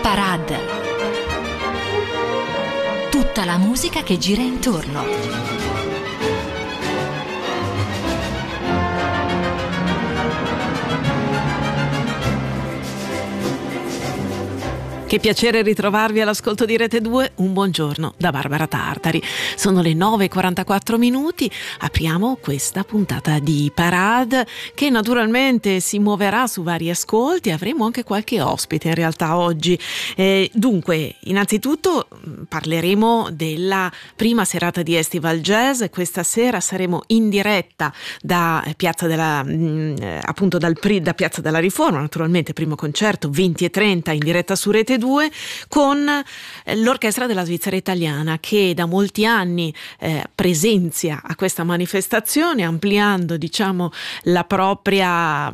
Parade. Tutta la musica che gira intorno. Che piacere ritrovarvi all'ascolto di Rete 2, un buongiorno da Barbara Tartari. Sono le 9:44, apriamo questa puntata di Parade che naturalmente si muoverà su vari ascolti, avremo anche qualche ospite in realtà oggi. Dunque, innanzitutto parleremo della prima serata di Estival Jazz. Questa sera saremo in diretta da Piazza della da Piazza della Riforma, naturalmente primo concerto 20:30 in diretta su Rete 2 con l'Orchestra della Svizzera Italiana, che da molti anni presenzia a questa manifestazione, ampliando la propria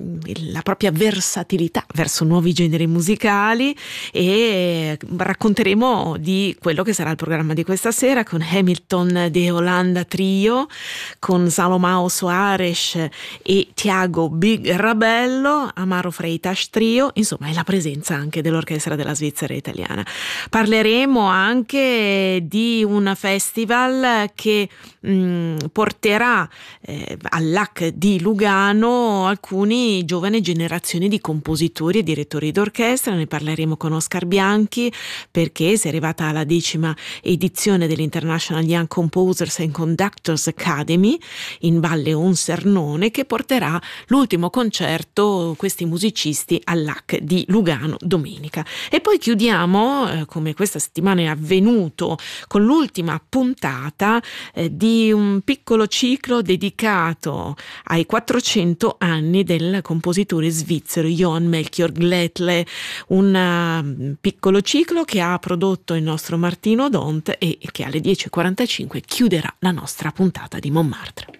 versatilità verso nuovi generi musicali, e racconteremo di quello che sarà il programma di questa sera con Hamilton de Holanda Trio, con Salomão Soares e Tiago Big Rabello, Amaro Freitas Trio, insomma è la presenza anche dell'Orchestra della Svizzera Italiana. Parleremo anche di un festival che porterà all'AC di Lugano alcuni giovani generazioni di compositori e direttori d'orchestra. Ne parleremo con Oscar Bianchi, perché si è arrivata alla 10ª edizione dell'International Young Composers and Conductors Academy in Valle Onsernone, che porterà l'ultimo concerto, questi musicisti, all'AC di Lugano domenica. E poi chiudiamo, come questa settimana è avvenuto, con l'ultima puntata di un piccolo ciclo dedicato ai 400 anni del compositore svizzero Johann Melchior Glättle, un piccolo ciclo che ha prodotto il nostro Martino Dont e che alle 10:45 chiuderà la nostra puntata di Montmartre.